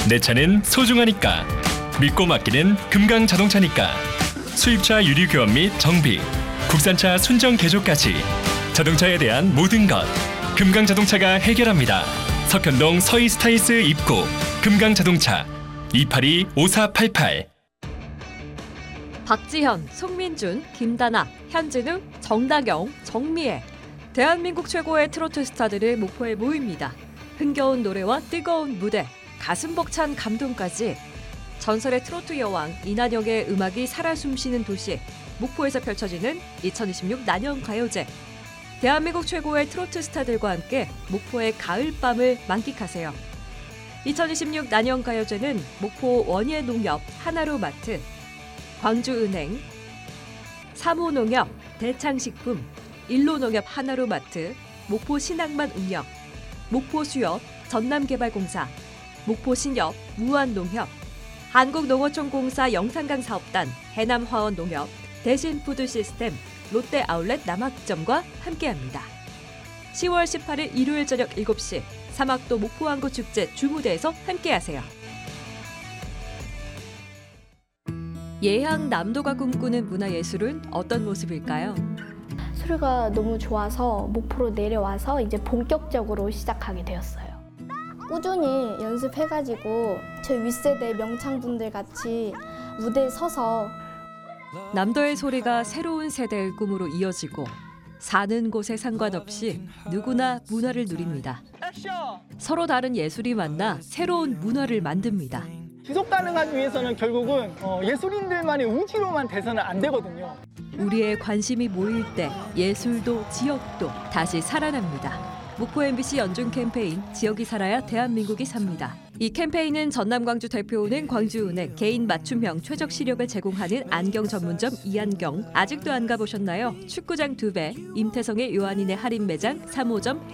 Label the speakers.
Speaker 1: 내 차는 소중하니까. 믿고 맡기는 금강자동차니까. 수입차 유류 교환 및 정비, 국산차 순정 개조까지 자동차에 대한 모든 것 금강자동차가 해결합니다. 서편동 서이스타일스 입구 금강자동차 282-5488.
Speaker 2: 박지현, 송민준, 김다나, 현진우, 정다경, 정미애. 대한민국 최고의 트로트 스타들을 목포에 모입니다. 흥겨운 노래와 뜨거운 무대, 가슴 벅찬 감동까지 전설의 트로트 여왕 이난영의 음악이 살아 숨쉬는 도시 목포에서 펼쳐지는 2026 난영가요제. 대한민국 최고의 트로트 스타들과 함께 목포의 가을밤을 만끽하세요. 2026 난영가요제는 목포 원예농협 하나로마트, 광주은행, 삼호농협, 대창식품, 일로농협 하나로마트, 목포신항만 운영, 목포수협, 전남개발공사, 목포신협, 무안농협, 한국농어촌공사 영산강 사업단, 해남화원농협, 대신푸드시스템, 롯데아울렛 남학점과 함께합니다. 10월 18일 일요일 저녁 7시 사막도 목포항구축제 주무대에서 함께하세요. 예향남도가 꿈꾸는 문화예술은 어떤 모습일까요?
Speaker 3: 소리가 너무 좋아서 목포로 내려와서 이제 본격적으로 시작하게 되었어요. 꾸준히 연습해가지고 저 윗세대 명창분들 같이 무대에 서서
Speaker 2: 남도의 소리가 새로운 세대의 꿈으로 이어지고 사는 곳에 상관없이 누구나 문화를 누립니다. 서로 다른 예술이 만나 새로운 문화를 만듭니다.
Speaker 4: 지속 가능하기 위해서는 결국은 예술인들만의 의지로만 돼서는 안 되거든요.
Speaker 2: 우리의 관심이 모일 때 예술도 지역도 다시 살아납니다. 목포 MBC 연중 캠페인 지역이 살아야 대한민국이 삽니다. 이 캠페인은 전남광주 대표은행 광주은행 개인 맞춤형 최적 시력을 제공하는 안경 전문점 이안경. 아직도 안 가보셨나요? 축구장 2배, 임태성의 요한인의 할인 매장 3호점